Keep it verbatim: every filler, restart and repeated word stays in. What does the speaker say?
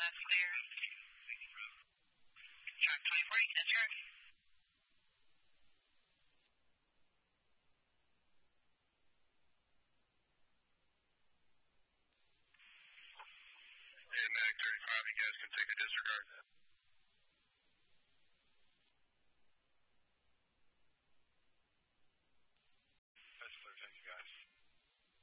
that's clear. Track twenty forty, disregard. Hey, Mag thirty-five, you guys can take a disregard.